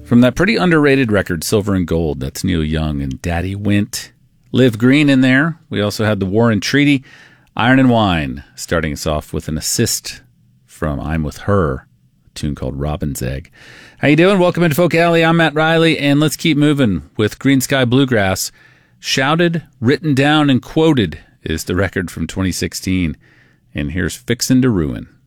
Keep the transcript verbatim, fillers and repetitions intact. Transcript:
From that pretty underrated record, Silver and Gold, that's Neil Young and Daddy Went. Liv Green in there. We also had the War and Treaty, Iron and Wine, starting us off with an assist from I'm With Her, a tune called Robin's Egg. How you doing? Welcome into Folk Alley. I'm Matt Riley, and let's keep moving with Green Sky Bluegrass. Shouted, Written Down, and Quoted is the record from twenty sixteen. And here's Fixin' to Ruin.